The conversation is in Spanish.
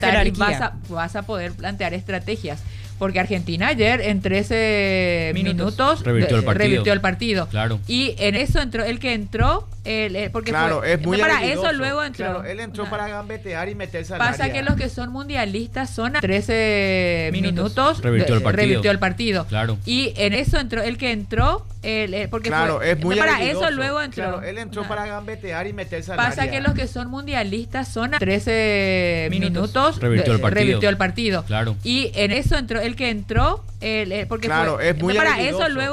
vas a poder plantear estrategias. Porque Argentina ayer en 13 minutos revirtió el partido. Claro. Y en eso entró el que entró, porque claro, es muy para habilidoso. Eso luego entró. Claro, él entró para gambetear y meterse al Pasa área. que los que son mundialistas son a 13 minutos revirtió el partido. Claro. Y en eso entró el que entró, porque claro, es muy para habilidoso. eso luego entró. Claro, él entró para gambetear y meterse al área. Pasa que los que son mundialistas son a 13 minutos revirtió el partido. Claro. Y en eso entró el que entró, porque claro, es muy para habilidoso. eso luego